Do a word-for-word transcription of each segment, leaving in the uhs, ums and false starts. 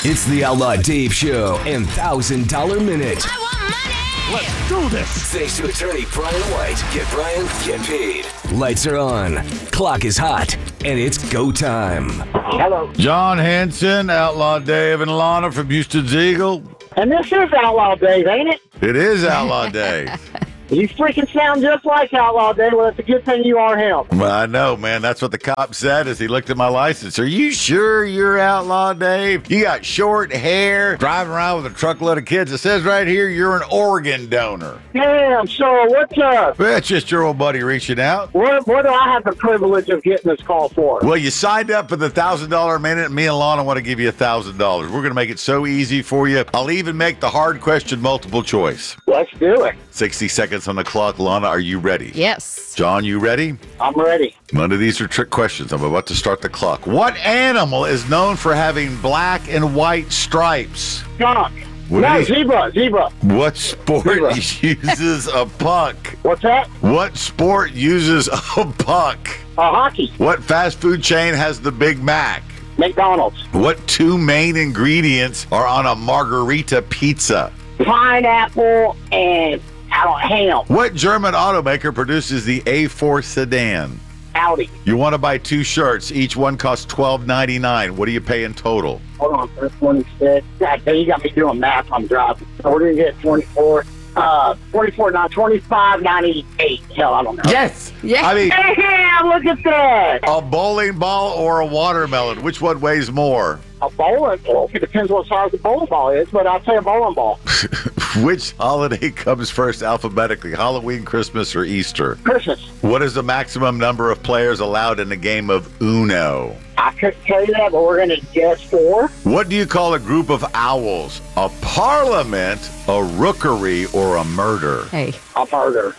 It's the Outlaw Dave Show and one thousand dollar Minute. I want money! Let's do this! Thanks to attorney Brian White. Get Brian, get paid. Lights are on, clock is hot, and it's go time. Hello. John Henson, Outlaw Dave, and Lana from Houston's Eagle. And this is Outlaw Dave, ain't it? It is Outlaw Dave. You freaking sound just like Outlaw Dave. Well, it's a good thing you are him. Well, I know, man. That's what the cop said as he looked at my license. Are you sure you're Outlaw Dave? You got short hair, driving around with a truckload of kids. It says right here you're an organ donor. Damn, so what's up? Well, that's just your old buddy reaching out. What, what do I have the privilege of getting this call for? Well, you signed up for the one thousand dollar Minute, and me and Lana want to give you one thousand dollars. We're going to make it so easy for you. I'll even make the hard question multiple choice. Let's do it. sixty seconds on the clock. Lana, are you ready? Yes. John, you ready? I'm ready. None of these are trick questions. I'm about to start the clock. What animal is known for having black and white stripes? Skunk. What No, is- zebra, zebra. What sport Zebra. uses a puck? What's that? What sport uses a puck? Uh, hockey. What fast food chain has the Big Mac? McDonald's. What two main ingredients are on a margarita pizza? Pineapple and I don't ham. What German automaker produces the A four sedan? Audi. You want to buy two shirts. Each one costs twelve ninety-nine. What do you pay in total? Hold on, first twenty-six. God, you got me doing math. I'm driving. So we're gonna get twenty-four. Uh, twenty-four, not twenty-five, ninety-eight. Hell, I don't know. Yes. Yeah. I mean, Damn, look at that. a bowling ball or a watermelon? Which one weighs more? A bowling ball. It depends what size the bowling ball is, but I'll say a bowling ball. Which holiday comes first alphabetically? Halloween, Christmas, or Easter? Christmas. What is the maximum number of players allowed in a game of Uno? I couldn't tell you that, but we're gonna guess four. What do you call a group of owls? A parliament, a rookery, or a murder? Hey. A murder.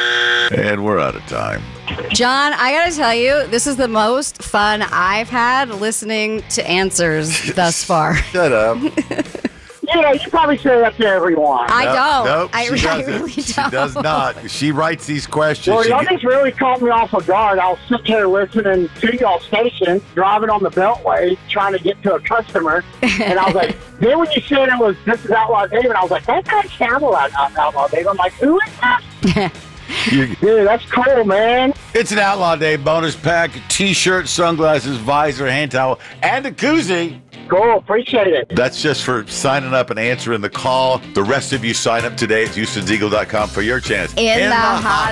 And we're out of time. John, I got to tell you, this is the most fun I've had listening to answers thus far. Shut up. Yeah, you probably say that to everyone. I No, don't. Nope, I, she I doesn't. really She don't. does not. She writes these questions. Well, She y'all get- just really caught me off of guard. I was sitting here listening to y'all station, driving on the Beltway, trying to get to a customer, and I was like, then when you said it was, this is Outlaw Dave, and I was like, that guy sounded like Outlaw Dave. I'm like, who is that? you- Dude, that's cool, man. It's an Outlaw Day bonus pack. T-shirt, sunglasses, visor, hand towel, and a koozie. Cool, appreciate it. That's just for signing up and answering the call. The rest of you sign up today at Houstons Eagle dot com for your chance. In the hot